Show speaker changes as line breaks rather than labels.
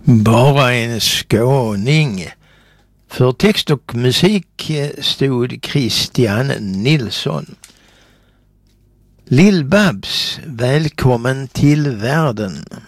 Bara en skåning. För text och musik stod Christian Nilsson. Lill-Babs, välkommen till världen.